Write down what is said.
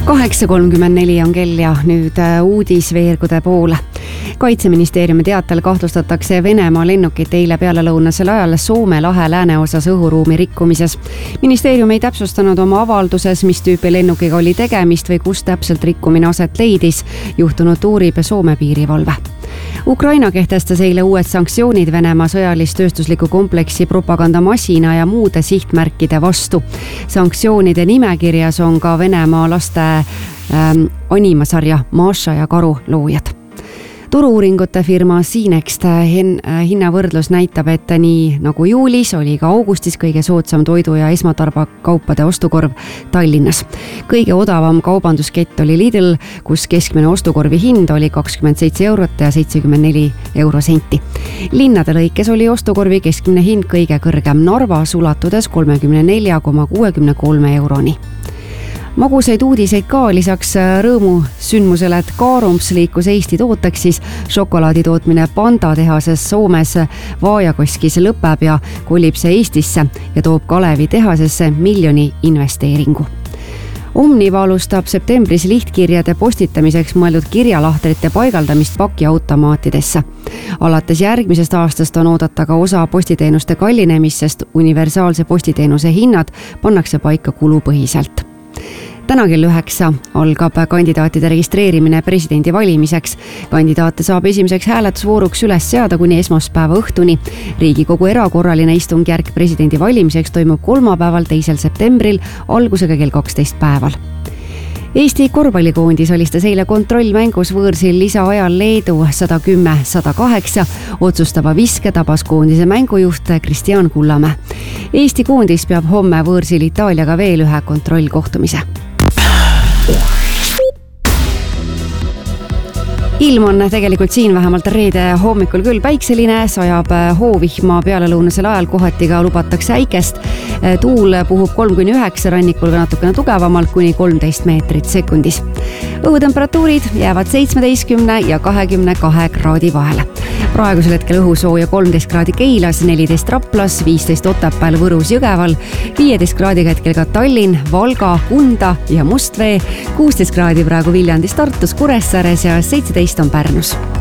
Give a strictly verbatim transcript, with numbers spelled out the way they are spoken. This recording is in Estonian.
kaheksa kolmkümmend neli on kell ja nüüd uudis veergude poole. Kaitseministeeriumi teatel kahtlustatakse Venemaa lennukit eile pealelõunasel ajal Soome lahe lääneosas õhuruumi rikkumises. Ministeerium ei täpsustanud oma avalduses, mis tüüpi lennukiga oli tegemist või kus täpselt rikkumine aset leidis. Juhtunut uurib Soome piirivalve. Ukraina kehtestas eile uued sanktsioonid Venemaa sõjalist-tööstusliku kompleksi propagandamasina ja muude sihtmärkide vastu. Sanktsioonide nimekirjas on ka Venemaa laste ähm, animasarja Maša ja karu loojad. Turu-uuringute firma Sinext hinnavõrdlus näitab, et nii nagu juulis oli ka augustis kõige soodsam toidu- ja esmatarbakaupade ostukorv Tallinnas. Kõige odavam kaubanduskett oli Lidl, kus keskmine ostukorvi hind oli kakskümmend seitse eurot ja seitsekümmend neli eurosenti. Linnade lõikes oli ostukorvi keskmine hind kõige kõrgem Narvas ulatudes kolmekümne nelja koma kuuekümne kolme euroni. Magusaid uudiseid ka lisaks rõõmu sündmusele, et Kaarumps liikus Eesti tooteks, siis šokolaadi tootmine Panda tehases Soomes Vaajakoskis lõpeb ja kolib see Eestisse ja toob Kalevi tehasesse miljoni investeeringu. Omniva alustab septembris lihtkirjade postitamiseks mõeldud kirjalahtrite paigaldamist pakiautomaatidesse. Alates järgmisest aastast on oodata ka osa postiteenuste kallinemist, sest universaalse postiteenuse hinnad pannakse paika kulupõhiselt. Täna kell üheksa algab kandidaatide registreerimine presidendi valimiseks. Kandidaate saab esimeseks hääletusvooruks üles seada kuni esmaspäeva õhtuni. Riigikogu erakorraline istungjärk presidendi valimiseks toimub kolmapäeval teisel septembril algusega kell kaksteist päeval. Eesti korvpallikoondis alistas eile kontrollmängus võõrsil lisaajal Leedu sada kümme sada kaheksa. Otsustava viske tabas koondise mängujuht Kristjan Kullamäe. Eesti koondis peab homme võõrsil Itaaliaga veel ühe kontrollkohtumise. Ilm on tegelikult siin vähemalt reede hommikul küll päikseline, sajab hoovihma pealelõunasel ajal, kohati ka lubatakse äikest. Tuul puhub kolm kuni üheksa, rannikul ka natukene tugevamalt kuni kolmteist meetrit sekundis. Õhutemperatuurid jäävad seitsmeteistkümne ja kahekümne kahe kraadi vahele. Praegusel hetkel õhusooja kolmteist kraadi Keilas, neliteist Raplas, viisteist Otepääl, Võrus, Jõgeval, viieteist kraadiga hetkel ka Tallinn, Valga, Kunda ja Mustvee, kuusteist kraadi praegu Viljandis, Tartus, Kuressaares ja seitseteist on Pärnus.